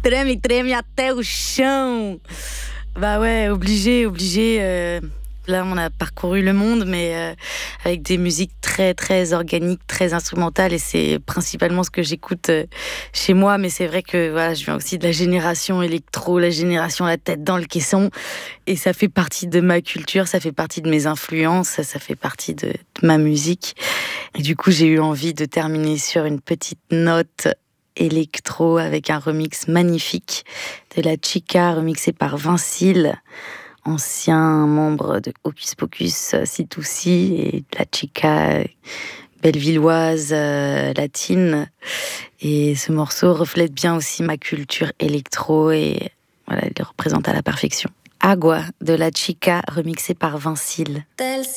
treme até o chão. Bah ouais, obligé. Là, on a parcouru le monde, mais avec des musiques très, très organiques, très instrumentales, et c'est principalement ce que j'écoute chez moi. Mais c'est vrai que voilà, je viens aussi de la génération électro, la génération la tête dans le caisson, et ça fait partie de ma culture, ça fait partie de mes influences, ça fait partie de ma musique. Et du coup, j'ai eu envie de terminer sur une petite note électro avec un remix magnifique de La Chica, remixé par Vincile, ancien membre de Hocus Pocus, C2C, et La Chica, bellevilloise, latine. Et ce morceau reflète bien aussi ma culture électro, et voilà, il le représente à la perfection. Agua de La Chica, remixé par Vincile.